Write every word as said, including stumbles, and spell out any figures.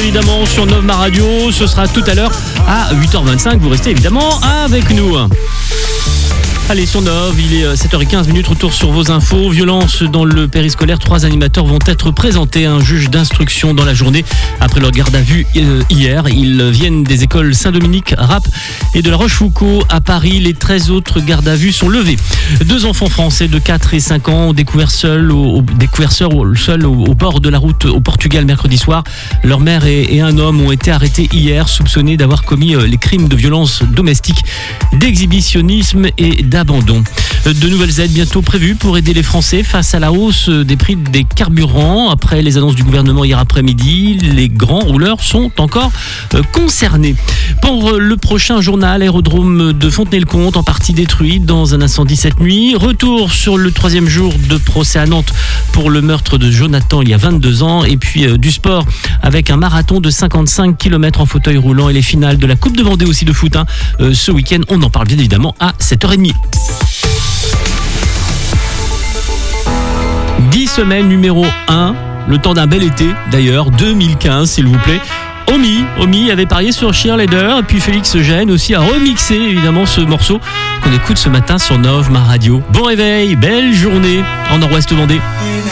évidemment sur Nova Radio. Ce sera tout à l'heure à huit heures vingt-cinq. Vous restez évidemment avec nous. Allez, sur Nov, il est sept heures quinze, retour sur vos infos. Violence dans le périscolaire, trois animateurs vont être présentés à un juge d'instruction dans la journée après leur garde à vue hier. Ils viennent des écoles Saint-Dominique, Rapp et de la Rochefoucauld à Paris. Les treize autres gardes à vue sont levés. Deux enfants français de quatre et cinq ans ont découvert seuls au, découvert seuls au, seul au, au bord de la route au Portugal mercredi soir. Leur mère et, et un homme ont été arrêtés hier, soupçonnés d'avoir commis les crimes de violence domestique, d'exhibitionnisme et d'abandon. De nouvelles aides bientôt prévues pour aider les Français face à la hausse des prix des carburants. Après les annonces du gouvernement hier après-midi, les grands rouleurs sont encore concernés. Pour le prochain journal, l'aérodrome de Fontenay-le-Comte en partie détruit dans un incendie cette nuit. Retour sur le troisième jour de procès à Nantes pour le meurtre de Jonathan il y a vingt-deux ans. Et puis euh, du sport avec un marathon de cinquante-cinq kilomètres en fauteuil roulant et les finales de la Coupe de Vendée aussi de foot hein, euh, ce week-end. On en parle bien évidemment à sept heures trente. dix semaines numéro un, le temps d'un bel été d'ailleurs, deux mille quinze s'il vous plaît. Omi, Omi avait parié sur Cheerleader et puis Félix Gène aussi a remixé évidemment ce morceau qu'on écoute ce matin sur Nova Radio. Bon réveil, belle journée en Nord-Ouest Vendée.